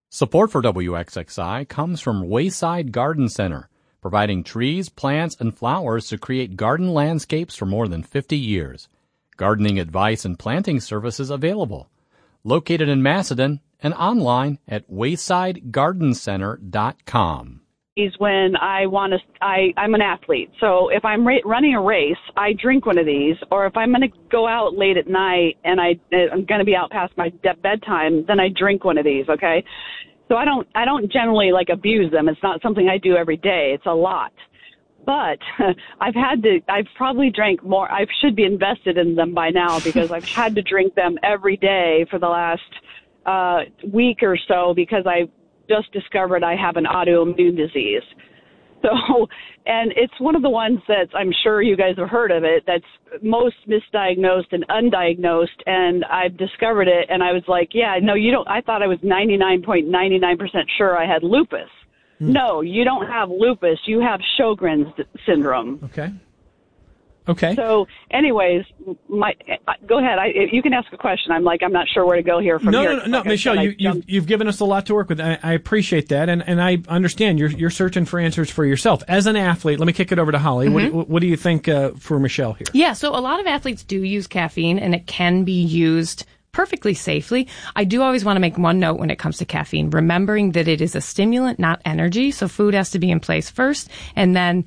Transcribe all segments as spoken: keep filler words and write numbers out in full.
Support for W X X I comes from Wayside Garden Center, providing trees, plants, and flowers to create garden landscapes for more than fifty years. Gardening advice and planting services available. Located in Macedon and online at wayside garden center dot com. When I want to, I, I'm an athlete. So if I'm ra- running a race, I drink one of these. Or if I'm going to go out late at night and I, I'm going to be out past my de- bedtime, then I drink one of these. Okay. So I don't, I don't generally like abuse them. It's not something I do every day. It's a lot. But I've had to, I've probably drank more. I should be invested in them by now because I've had to drink them every day for the last uh, week or so because I just discovered I have an autoimmune disease. So, and it's one of the ones that I'm sure you guys have heard of it, that's most misdiagnosed and undiagnosed, and I've discovered it, and I was like, yeah, no, you don't, I thought I was ninety-nine point nine nine percent sure I had lupus. Mm. No, you don't have lupus, you have Sjogren's syndrome. Okay. Okay. So, anyways, my go ahead. I, you can ask a question. I'm like, I'm not sure where to go here from no, here. No, no, no, like Michelle, said, you, you've, you've given us a lot to work with. I, I appreciate that, and, and I understand you're you're searching for answers for yourself. As an athlete, let me kick it over to Holly. Mm-hmm. What, what do you think uh, for Michelle here? Yeah, so a lot of athletes do use caffeine, and it can be used perfectly safely. I do always want to make one note when it comes to caffeine, remembering that it is a stimulant, not energy. So food has to be in place first, and then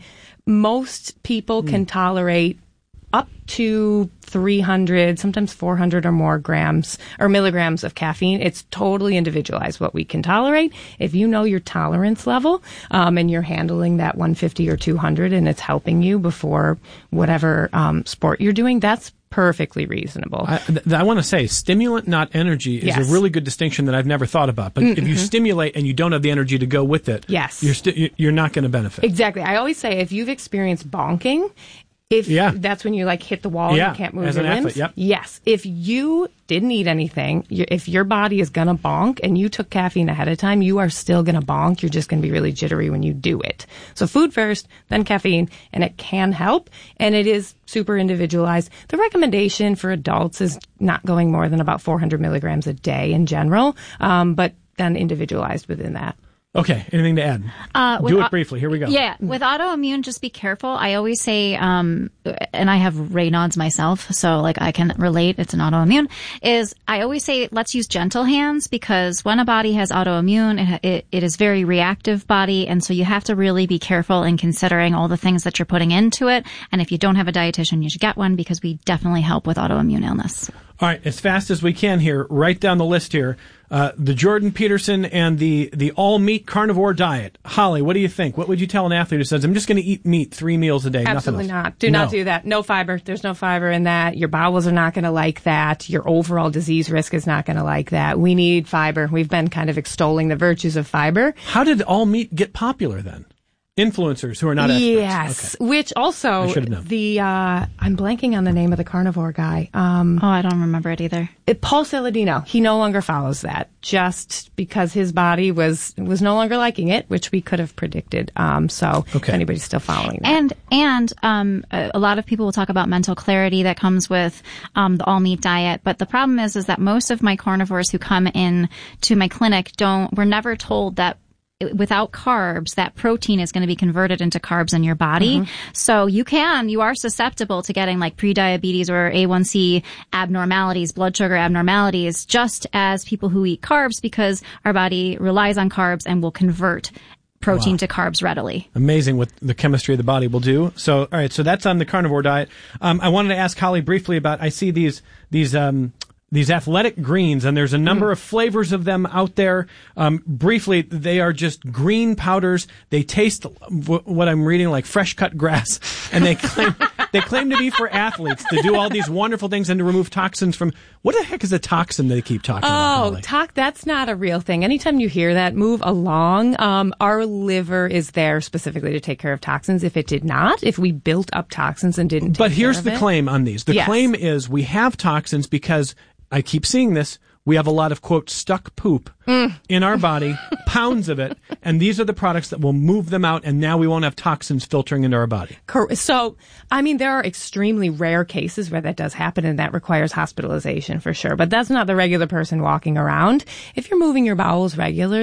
most people mm. can tolerate up to three hundred, sometimes four hundred or more grams or milligrams of caffeine. It's totally individualized what we can tolerate. If you know your tolerance level um, and you're handling that one fifty or two hundred and it's helping you before whatever um, sport you're doing, that's perfectly reasonable. I, th- I want to say stimulant, not energy, is yes. a really good distinction that I've never thought about. But mm-hmm. if you stimulate and you don't have the energy to go with it, yes. you're, sti- you're not going to benefit. Exactly. I always say if you've experienced bonking, If yeah. that's when you like hit the wall yeah. and you can't move As your an limbs. Athlete, yep. Yes. If you didn't eat anything, you, if your body is going to bonk and you took caffeine ahead of time, you are still going to bonk. You're just going to be really jittery when you do it. So food first, then caffeine, and it can help. And it is super individualized. The recommendation for adults is not going more than about four hundred milligrams a day in general, um, but then individualized within that. Okay, anything to add? Uh, Do it au- briefly. Here we go. Yeah, with autoimmune, just be careful. I always say, um, and I have Raynaud's myself, so like I can relate. It's an autoimmune. Is I always say let's use gentle hands because when a body has autoimmune, it, it, it is very reactive body, and so you have to really be careful in considering all the things that you're putting into it. And if you don't have a dietitian, you should get one because we definitely help with autoimmune illness. All right, as fast as we can here, right down the list here. Uh, the Jordan Peterson and the, the all-meat carnivore diet. Holly, what do you think? What would you tell an athlete who says, I'm just going to eat meat three meals a day? Absolutely nothing else? not. Do no. not do that. No fiber. There's no fiber in that. Your bowels are not going to like that. Your overall disease risk is not going to like that. We need fiber. We've been kind of extolling the virtues of fiber. How did all meat get popular then? Influencers who are not experts. Yes, okay. Which also the uh, I'm blanking on the name of the carnivore guy. Um, oh, I don't remember it either. It, Paul Saladino. He no longer follows that just because his body was was no longer liking it, which we could have predicted. Um, so okay. if anybody's still following that, and and um, a lot of people will talk about mental clarity that comes with um, the all meat diet, but the problem is is that most of my carnivores who come in to my clinic don't. We're never told that. Without carbs, that protein is going to be converted into carbs in your body. Mm-hmm. So you can, you are susceptible to getting like prediabetes or A one C abnormalities, blood sugar abnormalities, just as people who eat carbs because our body relies on carbs and will convert protein wow. to carbs readily. Amazing what the chemistry of the body will do. So, all right, so that's on the carnivore diet. Um, I wanted to ask Holly briefly about, I see these, these, um, These athletic greens, and there's a number mm. of flavors of them out there. Um, briefly, they are just green powders. They taste w- what I'm reading like fresh cut grass, and they claim they claim to be for athletes to do all these wonderful things and to remove toxins from. What the heck is a toxin they keep talking oh, about? Oh, tox. That's not a real thing. Anytime you hear that, move along. Um, our liver is there specifically to take care of toxins. If it did not, if we built up toxins and didn't. Take but here's care the of claim on these. The yes. claim is we have toxins because. I keep seeing this. We have a lot of, quote, stuck poop mm. in our body, pounds of it, and these are the products that will move them out, and now we won't have toxins filtering into our body. So, I mean, there are extremely rare cases where that does happen, and that requires hospitalization for sure, but that's not the regular person walking around. If you're moving your bowels regularly,